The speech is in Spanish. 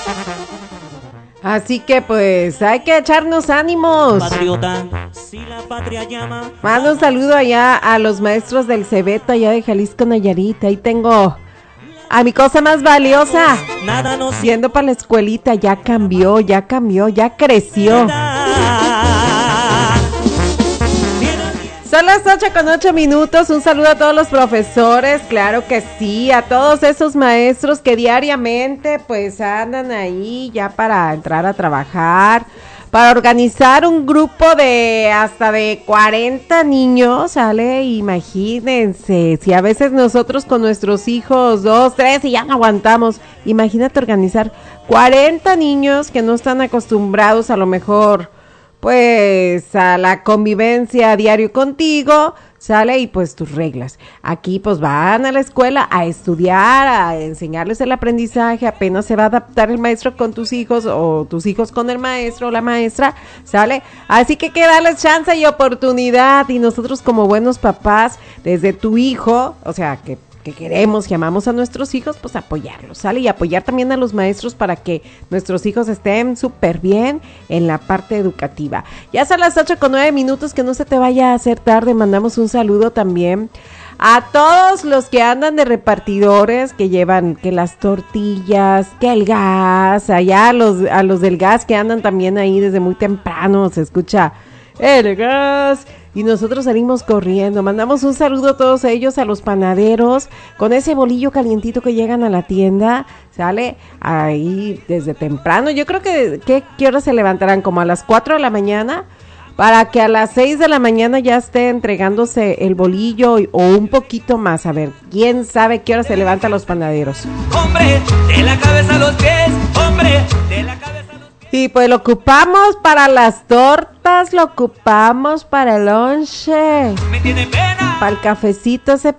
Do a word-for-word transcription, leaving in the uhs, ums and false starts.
Así que pues hay que echarnos ánimos. Patriota, si la patria llama. Mando un saludo allá a los maestros del Cebeta, allá de Jalisco, Nayarit. Ahí tengo a mi cosa más valiosa. Nada nos Yendo para la escuelita, ya cambió, ya cambió, ya creció. Son las ocho con ocho minutos, un saludo a todos los profesores, claro que sí, a todos esos maestros que diariamente pues andan ahí ya para entrar a trabajar, para organizar un grupo de hasta de cuarenta niños, ¿sale? Imagínense, si a veces nosotros con nuestros hijos, dos, tres y ya no aguantamos, imagínate organizar cuarenta niños que no están acostumbrados a lo mejor pues a la convivencia a diario contigo, sale y pues tus reglas. Aquí pues van a la escuela a estudiar, a enseñarles el aprendizaje, apenas se va a adaptar el maestro con tus hijos o tus hijos con el maestro o la maestra, sale. Así que hay que darles chance y oportunidad y nosotros como buenos papás, desde tu hijo, o sea que que queremos y amamos a nuestros hijos, pues apoyarlos, ¿sale? Y apoyar también a los maestros para que nuestros hijos estén súper bien en la parte educativa. Ya son las ocho con nueve minutos, que no se te vaya a hacer tarde. Mandamos un saludo también a todos los que andan de repartidores, que llevan que las tortillas, que el gas, allá a los, a los del gas que andan también ahí desde muy temprano, se escucha el gas. Y nosotros salimos corriendo, mandamos un saludo a todos ellos, a los panaderos, con ese bolillo calientito que llegan a la tienda, sale ahí desde temprano. Yo creo que, ¿qué, qué horas se levantarán? Como a las cuatro de la mañana, para que a las seis de la mañana ya esté entregándose el bolillo o un poquito más. A ver, ¿quién sabe qué hora se levantan los panaderos? Hombre, de la cabeza a los pies, hombre, de la cabeza. Y pues lo ocupamos para las tortas, lo ocupamos para el lonche, Me tiene pena. para el cafecito ese